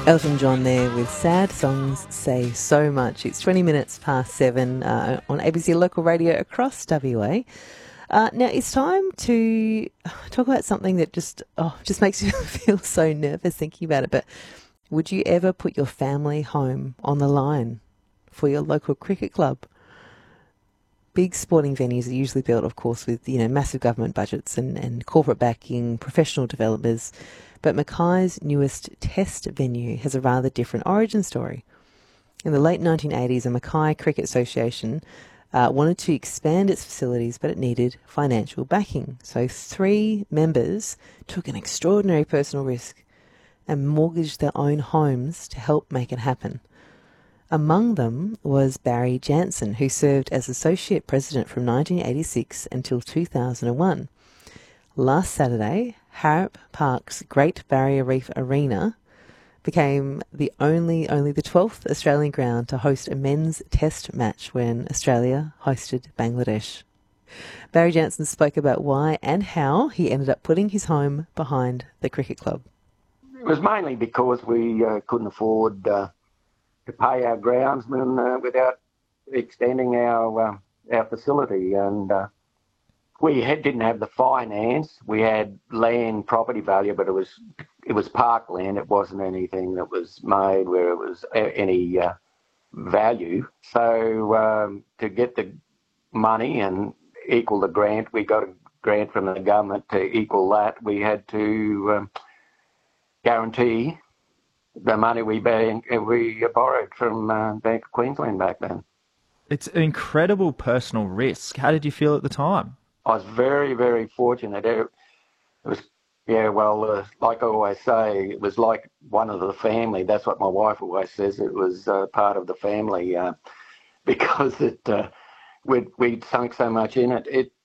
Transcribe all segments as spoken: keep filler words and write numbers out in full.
Elton John there with Sad Songs Say So Much. It's twenty minutes past seven uh, on A B C Local Radio across W A. Uh, now it's time to talk about something that just oh, just makes you feel so nervous thinking about it. But would you ever put your family home on the line for your local cricket club? Big sporting venues are usually built, of course, with you know massive government budgets and, and corporate backing, professional developers. But Mackay's newest test venue has a rather different origin story. In the late nineteen eighties, the Mackay Cricket Association uh, wanted to expand its facilities, but it needed financial backing. So three members took an extraordinary personal risk and mortgaged their own homes to help make it happen. Among them was Barry Jansen, who served as Associate President from nineteen eighty-six until two thousand one. Last Saturday, Harrop Park's Great Barrier Reef Arena became the only, only the twelfth Australian ground to host a men's test match when Australia hosted Bangladesh. Barry Jansen spoke about why and how he ended up putting his home behind the cricket club. It was mainly because we uh, couldn't afford uh, to pay our groundsmen uh, without extending our uh, our facility, and uh, we had, didn't have the finance. We had land property value, but it was it was parkland. It wasn't anything that was made where it was a, any uh, value. So um, to get the money and equal the grant, we got a grant from the government to equal that. We had to um, guarantee the money we bank, we borrowed from uh, Bank of Queensland back then. It's an incredible personal risk. How did you feel at the time? I was very, very fortunate. It, it was, yeah, well, uh, like I always say, it was like one of the family. That's what my wife always says. It was uh, part of the family uh, because it uh, we'd, we'd sunk so much in it. It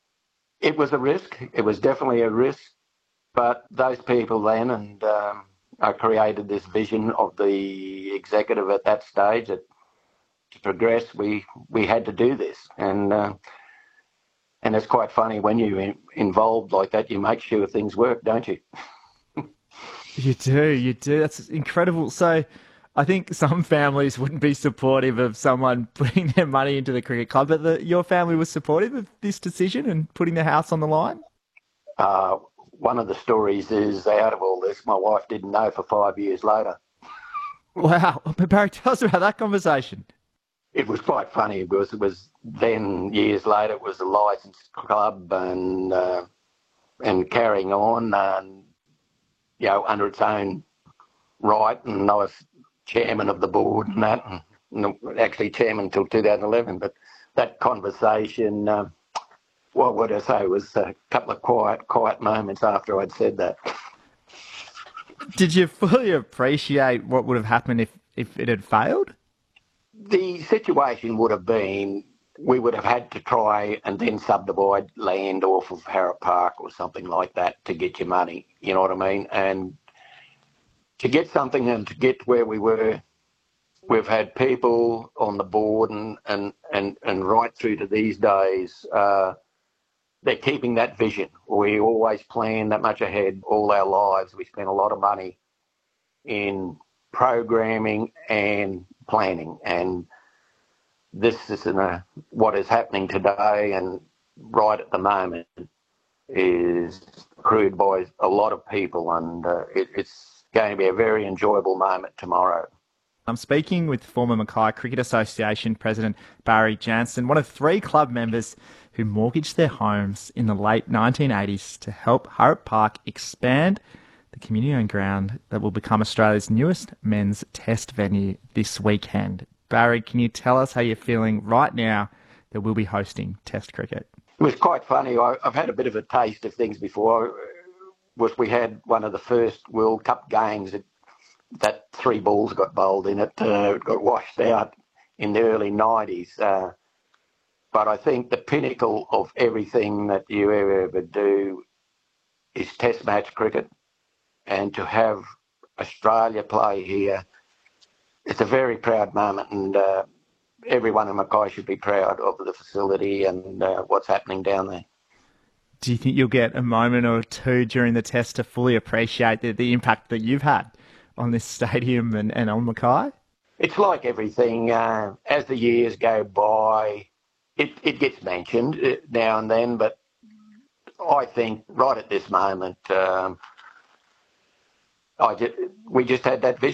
it was a risk. It was definitely a risk. But those people then, and um, I created this vision of the executive at that stage that to progress, we, we had to do this. And uh, And it's quite funny, when you're involved like that, you make sure things work, don't you? You do, you do. That's incredible. So I think some families wouldn't be supportive of someone putting their money into the cricket club, but the, your family was supportive of this decision and putting the house on the line? Uh, one of the stories is, out of all this, my wife didn't know for five years later. Wow. But Barry, tell us about that conversation. It was quite funny because it was then, years later, it was a licensed club and uh, and carrying on, and, you know, under its own right. And I was chairman of the board and that, and actually chairman until two thousand eleven. But that conversation, uh, what would I say, was a couple of quiet, quiet moments after I'd said that. Did you fully appreciate what would have happened if, if it had failed? The situation would have been, we would have had to try and then subdivide land off of Harrop Park or something like that to get your money, you know what I mean? And to get something and to get where we were, we've had people on the board and, and, and, and right through to these days, uh, they're keeping that vision. We always plan that much ahead all our lives. We spend a lot of money in programming and planning, and this is a, what is happening today and right at the moment is accrued by a lot of people, and uh, it, it's going to be a very enjoyable moment tomorrow. I'm speaking with former Mackay Cricket Association President Barry Jansen, one of three club members who mortgaged their homes in the late nineteen eighties to help Harrop Park expand the community-owned ground that will become Australia's newest men's test venue this weekend. Barry, can you tell us how you're feeling right now that we'll be hosting test cricket? It was quite funny. I, I've had a bit of a taste of things before. Was we had one of the first World Cup games that, that three balls got bowled in it, uh, got washed out in the early nineties. Uh, but I think the pinnacle of everything that you ever, ever do is test match cricket. And to have Australia play here, it's a very proud moment, and uh, everyone in Mackay should be proud of the facility and uh, what's happening down there. Do you think you'll get a moment or two during the test to fully appreciate the, the impact that you've had on this stadium and, and on Mackay? It's like everything. Uh, as the years go by, it, it gets mentioned uh, now and then, but I think right at this moment, um, I just, we just had that vision.